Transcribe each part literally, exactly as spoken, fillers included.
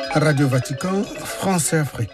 Radio Vatican, France et Afrique.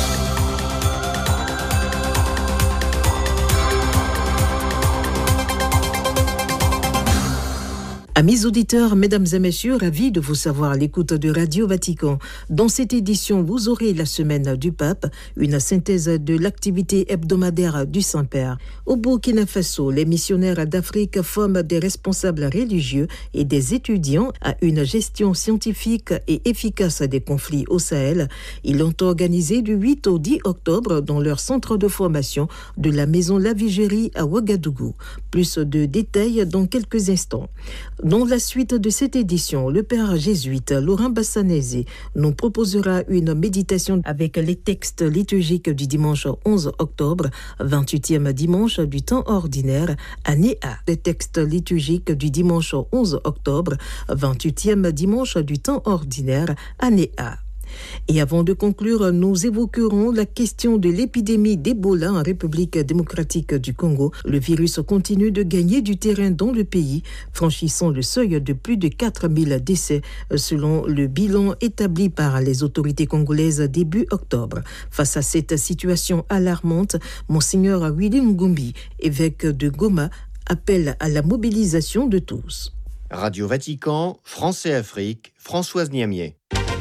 Amis auditeurs, mesdames et messieurs, ravis de vous savoir à l'écoute de Radio Vatican. Dans cette édition, vous aurez la semaine du pape, une synthèse de l'activité hebdomadaire du Saint-Père. Au Burkina Faso, les missionnaires d'Afrique forment des responsables religieux et des étudiants à une gestion scientifique et efficace des conflits au Sahel. Ils l'ont organisé du huit au dix octobre dans leur centre de formation de la maison Lavigérie à Ouagadougou. Plus de détails dans quelques instants. Dans la suite de cette édition, le père jésuite Laurent Bassanese nous proposera une méditation avec les textes liturgiques du dimanche onze octobre, vingt-huitième dimanche du temps ordinaire, année A. Les textes liturgiques du dimanche onze octobre, vingt-huitième dimanche du temps ordinaire, année A. Et avant de conclure, nous évoquerons la question de l'épidémie d'Ebola en République démocratique du Congo. Le virus continue de gagner du terrain dans le pays, franchissant le seuil de plus de quatre mille décès, selon le bilan établi par les autorités congolaises début octobre. Face à cette situation alarmante, Monseigneur Willy Ngumbi, évêque de Goma, appelle à la mobilisation de tous. Radio Vatican, France et Afrique, Françoise Niamier.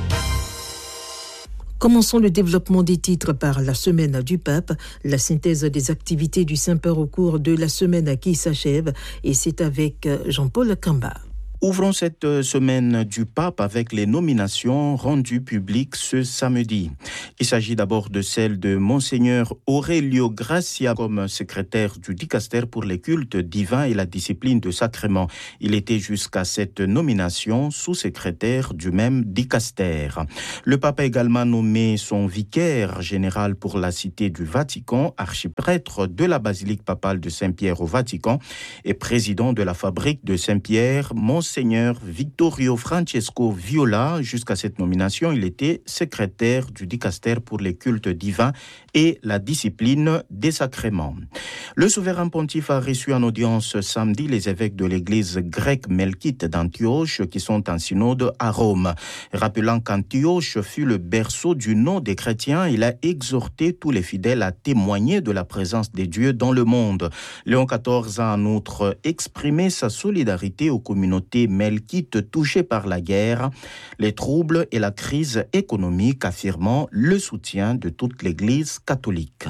Commençons le développement des titres par la semaine du pape, la synthèse des activités du Saint-Père au cours de la semaine qui s'achève, et c'est avec Jean-Paul Kamba. Ouvrons cette semaine du pape avec les nominations rendues publiques ce samedi. Il s'agit d'abord de celle de Monseigneur Aurelio Gracia comme secrétaire du dicaster pour les cultes divins et la discipline de sacrement. Il était jusqu'à cette nomination sous-secrétaire du même dicaster. Le pape a également nommé son vicaire général pour la cité du Vatican, archiprêtre de la basilique papale de Saint-Pierre au Vatican et président de la fabrique de Saint-Pierre, Monseigneur Vittorio Francesco Viola. Jusqu'à cette nomination, il était secrétaire du dicaster pour les cultes divins et la discipline des sacrements. Le souverain pontife a reçu en audience samedi les évêques de l'église grecque melkite d'Antioche qui sont en synode à Rome. Rappelant qu'Antioche fut le berceau du nom des chrétiens, il a exhorté tous les fidèles à témoigner de la présence des dieux dans le monde. Léon quatorze a en outre exprimé sa solidarité aux communautés melkites touchées par la guerre, les troubles et la crise économique, affirmant le soutien de toute l'Église catholique.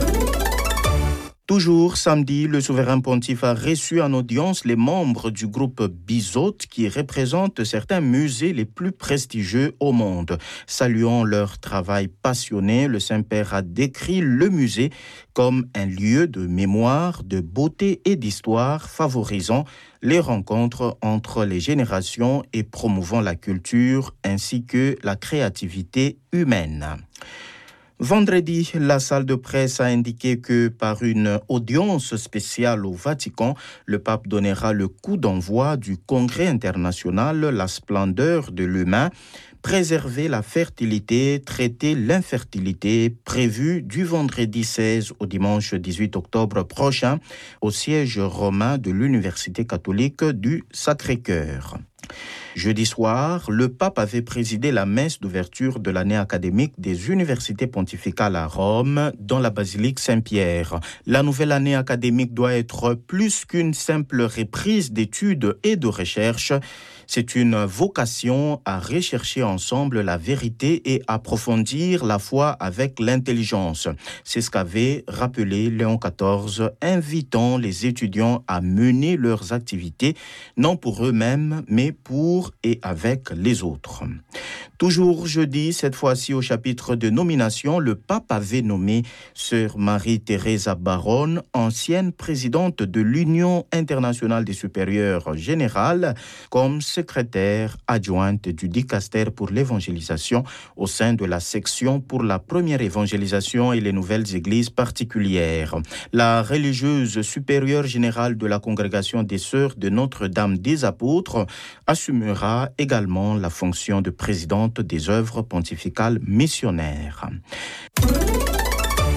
Toujours samedi, le souverain pontife a reçu en audience les membres du groupe Bizot qui représentent certains musées les plus prestigieux au monde. Saluant leur travail passionné, le Saint-Père a décrit le musée comme un lieu de mémoire, de beauté et d'histoire favorisant les rencontres entre les générations et promouvant la culture ainsi que la créativité humaine. Vendredi, la salle de presse a indiqué que par une audience spéciale au Vatican, le pape donnera le coup d'envoi du congrès international La splendeur de l'humain, préserver la fertilité, traiter l'infertilité, prévu du vendredi seize au dimanche dix-huit octobre prochain au siège romain de l'Université catholique du Sacré-Cœur. Jeudi soir, le pape avait présidé la messe d'ouverture de l'année académique des universités pontificales à Rome, dans la basilique Saint-Pierre. La nouvelle année académique doit être plus qu'une simple reprise d'études et de recherche. C'est une vocation à rechercher ensemble la vérité et approfondir la foi avec l'intelligence. C'est ce qu'avait rappelé Léon quatorze, invitant les étudiants à mener leurs activités, non pour eux-mêmes, mais pour et avec les autres. Toujours jeudi, cette fois-ci au chapitre de nomination, le pape avait nommé Sœur Marie-Thérèse Baronne, ancienne présidente de l'Union internationale des supérieurs générales, comme secrétaire adjointe du dicaster pour l'évangélisation au sein de la section pour la première évangélisation et les nouvelles églises particulières. La religieuse supérieure générale de la congrégation des Sœurs de Notre-Dame des Apôtres assumera également la fonction de présidente des œuvres pontificales missionnaires.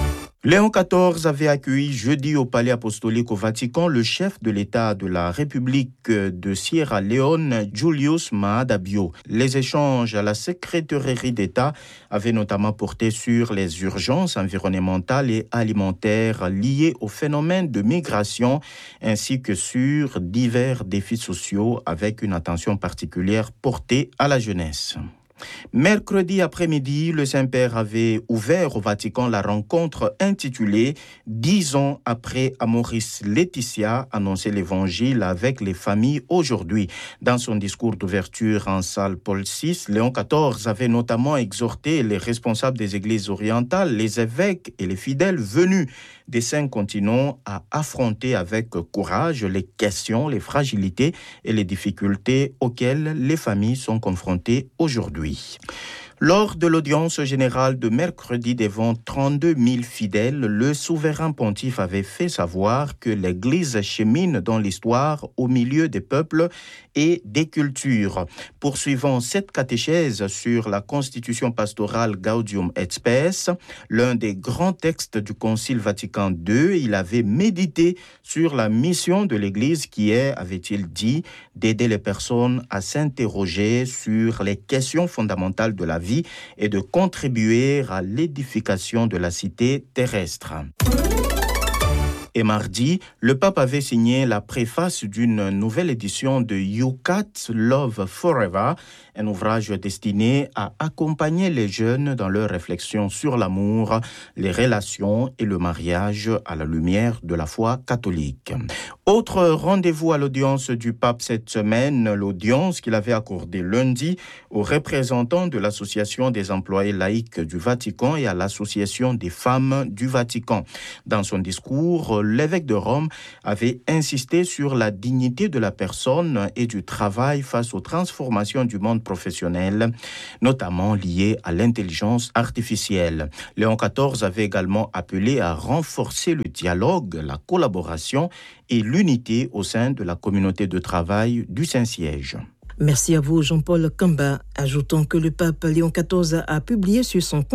Léon quatorze avait accueilli jeudi au Palais apostolique au Vatican le chef de l'État de la République de Sierra Leone, Julius Maada Bio. Les échanges à la secrétairerie d'État avaient notamment porté sur les urgences environnementales et alimentaires liées au phénomène de migration, ainsi que sur divers défis sociaux avec une attention particulière portée à la jeunesse. Mercredi après-midi, le Saint-Père avait ouvert au Vatican la rencontre intitulée « Dix ans après Amoris Laetitia, annoncer l'Évangile avec les familles aujourd'hui ». Dans son discours d'ouverture en salle Paul six, Léon quatorze avait notamment exhorté les responsables des églises orientales, les évêques et les fidèles venus des cinq continents à affronter avec courage les questions, les fragilités et les difficultés auxquelles les familles sont confrontées aujourd'hui. Lors de l'audience générale de mercredi devant trente-deux mille fidèles, le souverain pontife avait fait savoir que l'Église chemine dans l'histoire au milieu des peuples et des cultures. Poursuivant cette catéchèse sur la constitution pastorale Gaudium et Spes, l'un des grands textes du Concile Vatican deux, il avait médité sur la mission de l'Église qui est, avait-il dit, d'aider les personnes à s'interroger sur les questions fondamentales de la vie et de contribuer à l'édification de la cité terrestre. Et mardi, le pape avait signé la préface d'une nouvelle édition de Yucat Love Forever, un ouvrage destiné à accompagner les jeunes dans leur réflexion sur l'amour, les relations et le mariage à la lumière de la foi catholique. Autre rendez-vous à l'audience du pape cette semaine, l'audience qu'il avait accordée lundi aux représentants de l'Association des employés laïcs du Vatican et à l'Association des femmes du Vatican. Dans son discours, l'évêque de Rome avait insisté sur la dignité de la personne et du travail face aux transformations du monde professionnel, notamment liées à l'intelligence artificielle. Léon quatorze avait également appelé à renforcer le dialogue, la collaboration et l'unité au sein de la communauté de travail du Saint-Siège. Merci à vous, Jean-Paul Kamba. Ajoutons que le pape Léon quatorze a publié sur son compte